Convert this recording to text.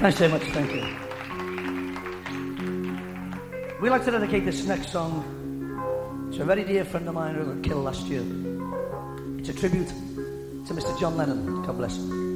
Thanks very much, thank you. We'd like to dedicate this next song to a very dear friend of mine who got killed last year. It's a tribute to Mr. John Lennon. God bless him.